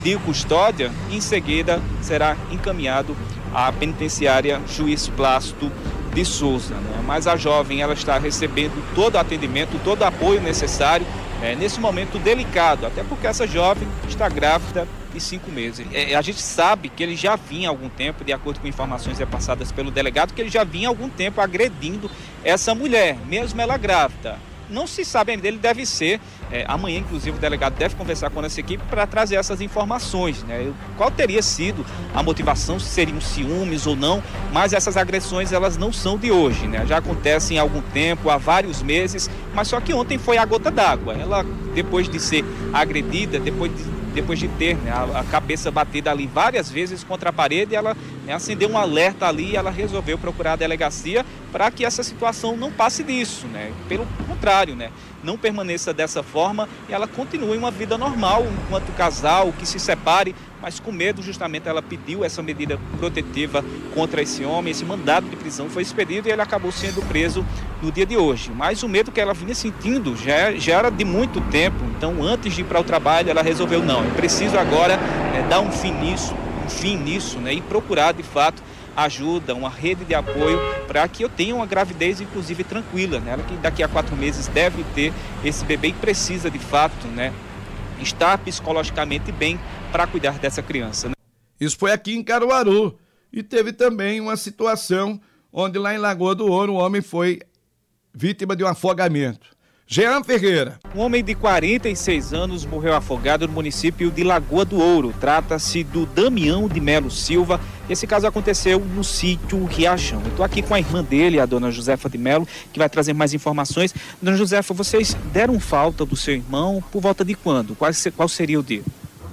de custódia e em seguida será encaminhado à penitenciária Juiz Plácido de Souza, né? Mas a jovem ela está recebendo todo o atendimento, todo o apoio necessário nesse momento delicado, até porque essa jovem está grávida de 5 meses. A gente sabe que ele já vinha há algum tempo, de acordo com informações repassadas pelo delegado, que ele já vinha há algum tempo agredindo essa mulher, mesmo ela grávida. Não se sabe ainda, ele deve ser, amanhã inclusive o delegado deve conversar com essa equipe para trazer essas informações, né? Qual teria sido a motivação, se seriam ciúmes ou não, mas essas agressões elas não são de hoje, né? Já acontecem há algum tempo, há vários meses, mas só que ontem foi a gota d'água. Ela, depois de ser agredida, depois de ter a cabeça batida ali várias vezes contra a parede, ela acendeu um alerta ali e ela resolveu procurar a delegacia para que essa situação não passe disso, né? Pelo contrário, né? Não permaneça dessa forma e ela continue uma vida normal enquanto casal, que se separe, mas com medo justamente ela pediu essa medida protetiva contra esse homem, esse mandado de prisão foi expedido e ele acabou sendo preso no dia de hoje. Mas o medo que ela vinha sentindo já era de muito tempo, então antes de ir para o trabalho ela resolveu não, eu preciso agora dar um fim nisso, né? E procurar de fato ajuda, uma rede de apoio para que eu tenha uma gravidez inclusive tranquila, né? Ela que daqui a 4 meses deve ter esse bebê e precisa de fato, né, estar psicologicamente bem para cuidar dessa criança, né? Isso foi aqui em Caruaru e teve também uma situação onde lá em Lagoa do Ouro o homem foi vítima de um afogamento. Jean Ferreira. Um homem de 46 anos morreu afogado no município de Lagoa do Ouro. Trata-se do Damião de Melo Silva. Esse caso aconteceu no sítio Riachão. Eu estou aqui com a irmã dele, a dona Josefa de Melo, que vai trazer mais informações. Dona Josefa, vocês deram falta do seu irmão por volta de quando? Qual seria o dia?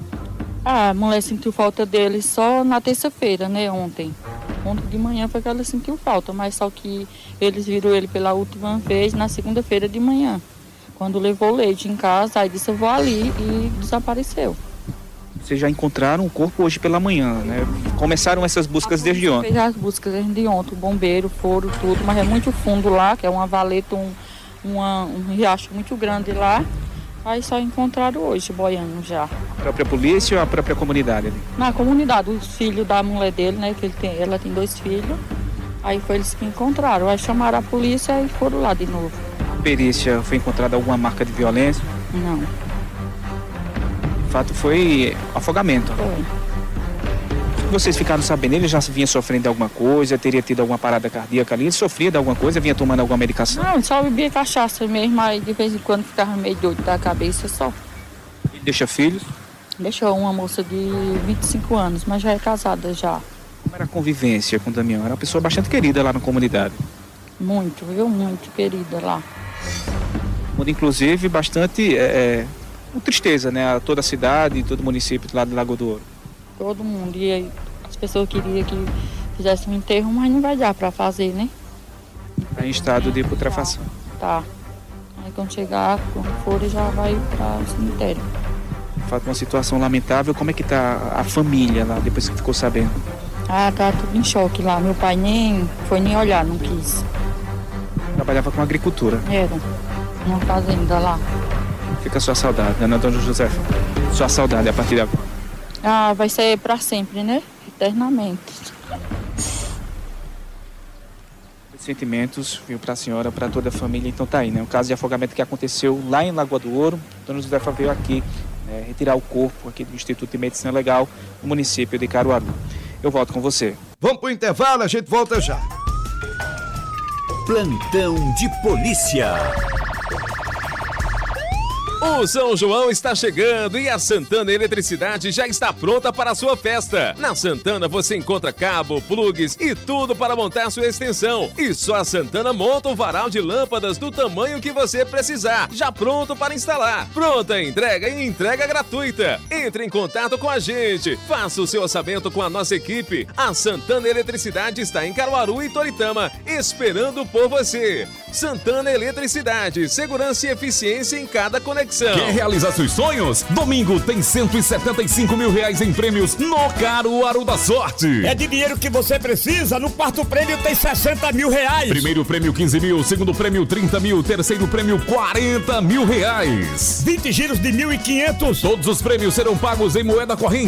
A mulher sentiu falta dele só na terça-feira, né, ontem. Ontem de manhã foi que ela sentiu falta, mas só que eles viram ele pela última vez na segunda-feira de manhã. Quando levou leite em casa, aí disse eu vou ali e desapareceu. Vocês já encontraram o corpo hoje pela manhã, né? Começaram essas buscas desde ontem? Fez as buscas desde ontem, o bombeiro, foram tudo, mas é muito fundo lá, que é uma valeta, um riacho muito grande lá. Aí só encontraram hoje, boiando já. A própria polícia ou a própria comunidade ali? Na comunidade, os filhos da mulher dele, né, que ela tem 2 filhos. Aí foi eles que encontraram, aí chamaram a polícia e foram lá de novo. A perícia, foi encontrada alguma marca de violência? Não. De fato foi afogamento. Foi. Vocês ficaram sabendo, ele já vinha sofrendo de alguma coisa, teria tido alguma parada cardíaca ali, ele sofria de alguma coisa, vinha tomando alguma medicação? Não, só bebia cachaça mesmo, aí de vez em quando ficava meio doido da cabeça só. E deixa filhos? Deixou uma moça de 25 anos, mas já é casada já. Como era a convivência com o Damião? Era uma pessoa bastante querida lá na comunidade. Muito, viu? Muito querida lá. Inclusive bastante com tristeza, né? Toda a cidade, todo o município lá do Lagoa do Ouro. Todo mundo. E aí, as pessoas queriam que fizesse um enterro, mas não vai dar para fazer, né? Está em estado de putrefação. Tá. Aí quando chegar, quando for, já vai para o cemitério. De fato, uma situação lamentável. Como é que tá a família lá, depois que ficou sabendo? Ah, tá tudo em choque lá. Meu pai nem foi nem olhar, não quis. Trabalhava com agricultura. Era. Uma fazenda lá. Fica a sua saudade, né, dona Josefa? Sua saudade a partir de agora. Ah, vai ser para sempre, né? Eternamente. Sentimentos, viu, para a senhora, para toda a família. Então tá aí, né? Um caso de afogamento que aconteceu lá em Lagoa do Ouro. Dona Josefa veio aqui, né, retirar o corpo aqui do Instituto de Medicina Legal, no município de Caruaru. Eu volto com você. Vamos pro intervalo, a gente volta já. Plantão de polícia. O São João está chegando e a Santana Eletricidade já está pronta para a sua festa. Na Santana você encontra cabo, plugs e tudo para montar sua extensão. E só a Santana monta um varal de lâmpadas do tamanho que você precisar, já pronto para instalar. Pronta entrega e entrega gratuita. Entre em contato com a gente. Faça o seu orçamento com a nossa equipe. A Santana Eletricidade está em Caruaru e Toritama, esperando por você. Santana Eletricidade, segurança e eficiência em cada conexão. conexão. Quer realizar seus sonhos? Domingo tem 175 mil reais em prêmios no Caruaru da Sorte. É de dinheiro que você precisa. No quarto prêmio tem 60 mil reais. Primeiro prêmio 15 mil, segundo prêmio 30 mil, terceiro prêmio 40 mil reais. 20 giros de 1.500. Todos os prêmios serão pagos em moeda corrente.